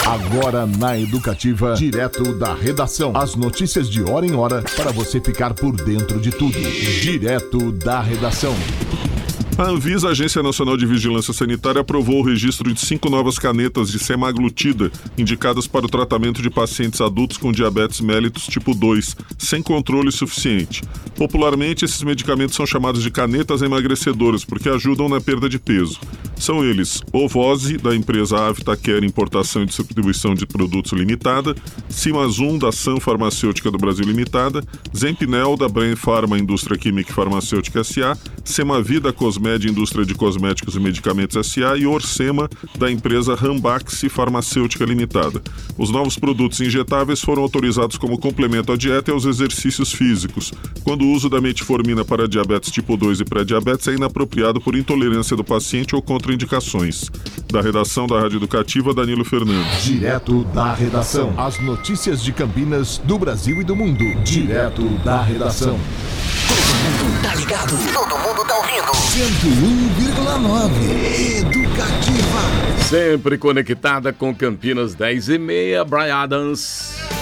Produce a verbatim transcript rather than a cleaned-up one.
Agora na Educativa, direto da redação. As notícias de hora em hora para você ficar por dentro de tudo. Direto da redação. A Anvisa, Agência Nacional de Vigilância Sanitária, aprovou o registro de cinco novas canetas de semaglutida indicadas para o tratamento de pacientes adultos com diabetes mellitus tipo dois, sem controle suficiente. Popularmente, esses medicamentos são chamados de canetas emagrecedoras porque ajudam na perda de peso. São eles Ovose, da empresa Avitacare Importação e Distribuição de Produtos Limitada, Simazum, da Sun Farmacêutica do Brasil Limitada, Zempinel, da Brain Pharma Indústria Química e Farmacêutica S A, Semavida Cosmética Indústria de Cosméticos e Medicamentos S A e Orsema, da empresa Rambaxi Farmacêutica Limitada. Os novos produtos injetáveis foram autorizados como complemento à dieta e aos exercícios físicos, quando o uso da metformina para diabetes tipo dois e pré-diabetes é inapropriado por intolerância do paciente ou contraindicações. Da redação da Rádio Educativa, Danilo Fernandes. Direto da redação. As notícias de Campinas, do Brasil e do mundo. Direto da redação. Todo mundo tá ligado. Todo mundo tá ouvindo. cento e um vírgula nove Educativa. Sempre conectada com Campinas, dez e meia, Brian Adams.